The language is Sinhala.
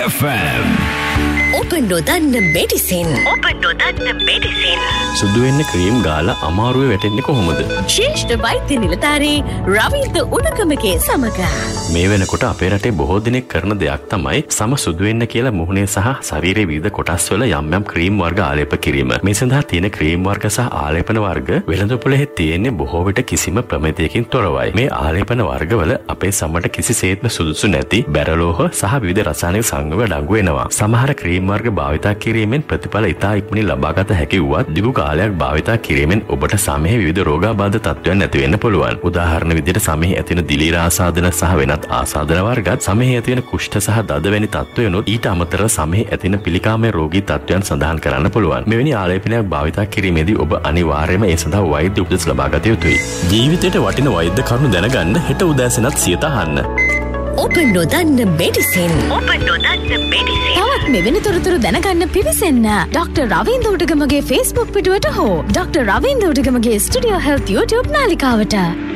FM. ඔබ නොදන්න මෙඩිසින් සුදු වෙන්න ක්‍රීම් ගාලා අමාරුවේ වැටෙන්නේ කොහොමද? ශ්‍රේෂ්ඨ වෛද්‍ය නිලධාරී රවීන්ද්‍ර උණකමගේ සමග මේ වෙනකොට අපේ රටේ බොහෝ දෙනෙක් කරන දෙයක් තමයි සම සුදු වෙන්න කියලා මුහුණේ සහ ශරීරයේ විවිධ කොටස් වල යම් යම් ක්‍රීම් වර්ග ආලේප කිරීම. මේ සඳහා තියෙන ක්‍රීම් වර්ග සහ ආලේපන වර්ග වෙළඳපොලේ තියෙන්නේ බොහෝ විට කිසිම ප්‍රමිතියකින් තොරවයි. මේ ආලේපන වර්ගවල අපේ සමට කිසිසේත්ම සුදුසු නැති බැරලෝහ සහ විවිධ රසායනික සංයෝග අඩංගු වෙනවා. සමහර ක්‍රීම් වර්ග භාවිතා කිරීමෙන් ප්‍රතිඵල ඉතා ඉක්මනින් ලබාගත හැකි වුවත් දිගු කාලයක් භාවිතා කිරීමෙන් ඔබට සමහේ විවිධ රෝගාබාධ තත්ත්වයන් නැති වෙන්න පුළුවන්. උදාහරණ විදිහට සමහේ ඇතිවන දිලීර ආසාදන සහ වෙනත් ආසාදන වර්ගත් සමහේ ඇතිවන කුෂ්ඨ සහ දද වැනි තත්ත්වයන්ොත් ඊට අමතරව සමහේ ඇතිවන පිළිකාමය රෝගී තත්ත්වයන් සඳහන් කරන්න පුළුවන්. මෙවැනි ආලේපනයක් භාවිතා කිරීමේදී ඔබ අනිවාර්යයෙන්ම ඒ සඳහා වෛද්‍ය උපදෙස් ලබා ගත යුතුයි. ජීවිතයට වටින වෛද්‍ය කරුණු දැනගන්න හෙට උදෑසනත් සියත අහන්න. ඔබ නොදන්න මෙඩිසින් තවත් මෙවැනි තොරතුරු දැනගන්න පිවිසෙන්න ඩොක්ටර් රවීන්ද්‍ර උඩගමගේ Facebook පිටුවට හෝ doctor Ravindra උඩගමගේ studio health YouTube නාලිකාවට.